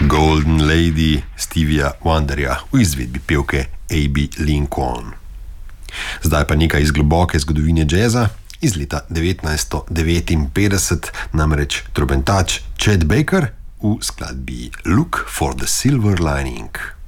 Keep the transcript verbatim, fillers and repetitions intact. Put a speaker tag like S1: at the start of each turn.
S1: Golden Lady Stevija Wonderja v izvedbi pevke Abbey Lincoln. Zdaj pa nekaj iz globoke zgodovine džeza iz leta devetnajststo devetinpetdeset, namreč trobentač Chet Baker v skladbi Look for the Silver Lining.